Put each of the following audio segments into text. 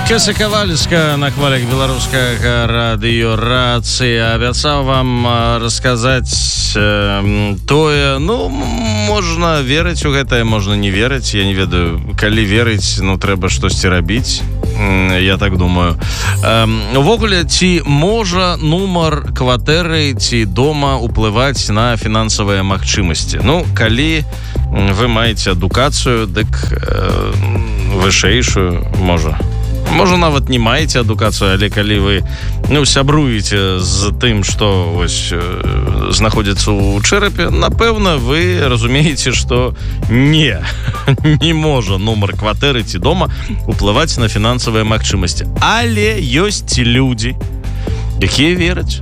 Кася Кавальска на хвалях беларускага радыёрацыі абяцаў вам расказаць тое, можна верыць у гэтае, можна не верыць, я не ведаю, калі верыць, трэба штосьці рабіць, я так думаю. Увогуле, ці можа нумар кватэры ці дома уплываць на фінансавыя магчымасці? Калі вы маеце адукацыю, дык вышэйшую, можа нават не маеце адукацыю, але калі вы сябруеце з тым, што знаходзіцца ў чэрапе, напэўна, вы разумееце, што не можа нумар кватэры ці дома уплываць на фінансавыя магчымасці. Але ёсць людзі, якія вераць.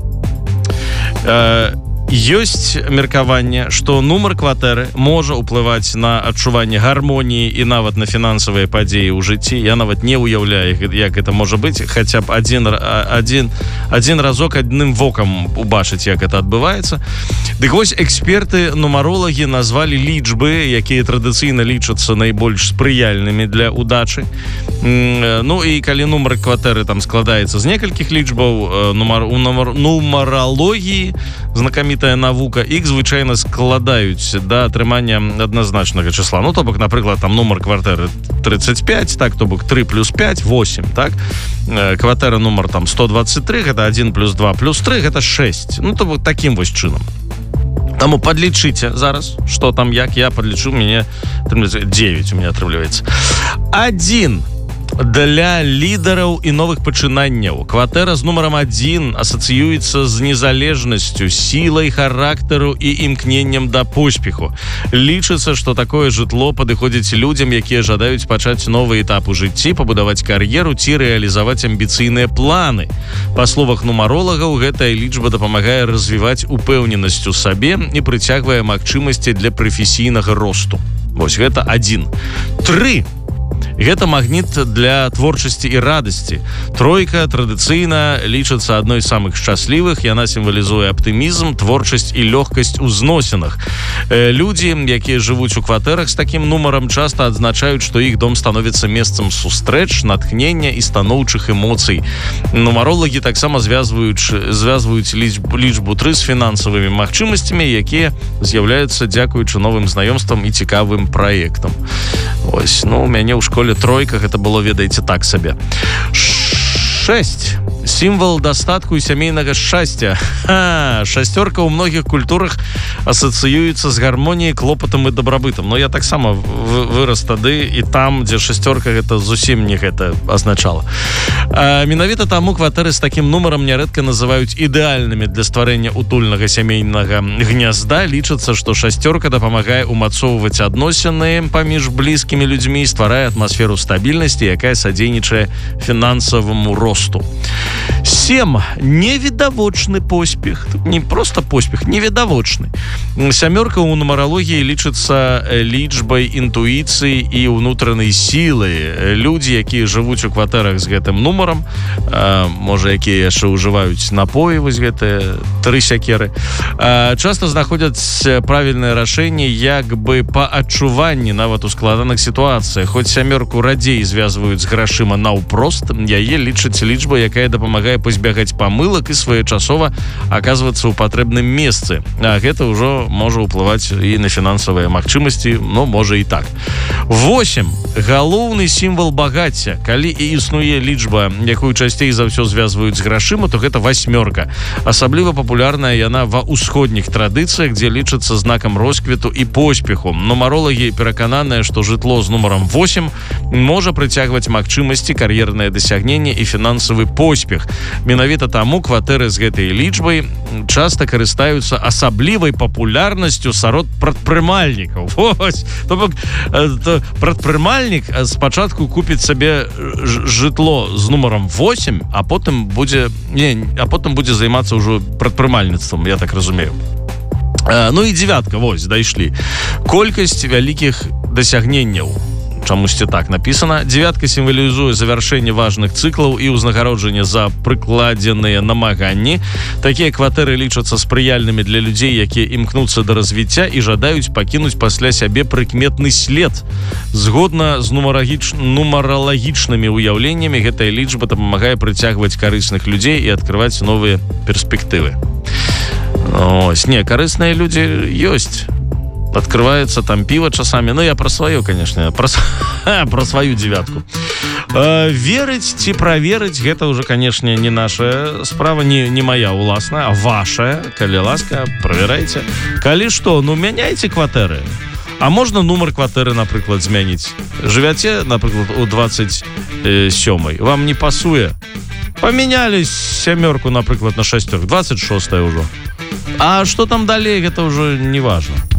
Ёсць меркаванне, што нумар кватэры можа ўплываць на адчуванне гармоніі і нават на фінансавыя падзеі ў жыцці. Я нават не ўяўляю, як гэта можа быць, хаця б адзін разок адным вокам убачыць, як гэта адбываецца. Дык вось эксперты, нумаролагі назвалі лічбы, якія традыцыйна лічацца найбольш спрыяльнымі для удачы. І калі нумар кватэры там складаецца з некалькіх лічбаў, у нумаралогіі знакамітая навука, іх звычайна складаюць да атрымання адназначнага числа. То бок, напрыклад, там нумар кватэры 35, так, то бок 3 плюс 5, 8, так? Кватэра нумар там 123, гэта 1 плюс 2 плюс 3, гэта 6. То бок такім вось чынам. Таму падлічыце зараз, што там, як я падлічу, мне 9 у меня атрымліваецца. 1 для лідараў і новых пачынанняў. Кватэра з нумарам 1 асацыюецца з незалежнасцю, сілай характару і імкненнем да поспеху. Лічыцца, што такое жытло падыходзіць людзям, якія жадаюць пачаць новы этап у жыцці, пабудаваць кар'еру ці рэалізаваць амбіцыйныя планы. Па словах нумаролагаў, гэтая лічба дапамагае развіваць упэўненасць у сабе і прыцягвае магчымасці для прафесійнага росту. Вось гэта 1. 3. Гэта магніт для творчасці і радасці. Тройка традыцыйна лічыцца адной з самых шчаслівых. Яна сімвалізуе аптымізм, творчасць і лёгкасць у зносінах. Людзі, якія жывуць у кватэрах з такім нумарам, часта адзначаюць, што іх дом становіцца месцам сустрэч, натхнення і станоўчых эмоцый. Нумаролагі таксама звязваюць лічбу 3 з фінансавымі магчымасцямі, якія з'яўляюцца дзякуючы новым знаёмствам і цікавым праектам. Ось, у мяне ў школе тройка, гэта было, ведаеце, так сабе. 6. Сімвал дастатку і сямейнага шчасця. Шасцёрка ў многіх культурах асацыюецца з гармоніяй, клопатам і дабрабытам. Я таксама вырас тады, і там, дзе шасцёрка, гэта зусім не гэта азначала. Менавіта таму кватэры з такім нумарам нярэдка называюць ідэальнымі для стварэння утульнага сямейнага гнязда. Лічыцца, што шасцёрка дапамагае умацоўваць адносіны паміж блізкімі людзьмі і стварае атмасферу стабільнасці, якая садзейнічае фінансаваму росту. 7. Невідавочны поспех. Не просто поспех, невідавочны. Сямёрка ў нумаралогіі лічыцца лічбай інтуіцыі і ўнутранай сілы. Людзі, якія жывуць у кватэрах з гэтым нумарам, можа, якія яшчэ ўжываюць напоі, вось гэтыя 3 сякеры, часта знаходзяць правільнае рашэнне як бы па адчуванні, нават у складаных сітуацыях. Хоць сямёрку радзей звязваюць з грашыма наўпрост, яе лічаць лічба, якая дапамагае пазбягаць памылак і своечасова аказвацца ў патрэбным месцы. А гэта ўжо можа ўплываць і на фінансавыя магчымасці, можа і так. 8. Галоўны сімвал багацця. Калі і існуе лічба, якую часцей за ўсё звязваюць з грашыма, то гэта 8. Асабліва папулярная яна ва ўсходніх традыцыях, дзе лічыцца знакам росквіту і поспеху. Нумаролагі перакананыя, што жытло з нумарам 8 можа прыцягваць магчымасці, кар'ернае дасягненне і фінансавы поспех. Менавіта таму кватэры з гэтай лічбай часта карыстаюцца асаблівай папулярнасцю сярод прадпрымальнікаў. Вось, то бок прадпрымальнік спачатку купіць сабе жытло з нумарам 8, а потым будзе займацца ўжо прадпрымальніцтвам, я так разумею. І 9, вось, дайшлі. Колькасць вялікіх дасягненняў. чамусьці так написано. Девятка сімвалізуе завяршэнне важных цыклаў і ўзнагароджанне за прыкладзеныя намаганні. Такія кватэры лічацца спрыяльнымі для людзей, якія імкнуцца да развіцця і жадаюць пакінуць пасля сябе прыкметны след. Згодна з нумаралагічнымі ўяўленнямі, гэтая лічба дапамагае прыцягваць карысных людзей і адкрываць новыя перспектывы. Ось, не, карысныя людзі ёсць. Открывается там пиво часами. Ну, я про свою, конечно. Про свою девятку. Верить ці проверить, гэта уже, конечно, не наша справа, не моя уласная, а ваша. Калі ласка, проверяйте. Калі что, ну, мяняйте кватэры. А можно нумар кватэры, напрыклад, змяніць. Жывяце, напрыклад, у 27-й. Вам не пасуе. Поменяли семерку, напрыклад, на шестерку. 26-я уже. А что там далее, это уже не важно.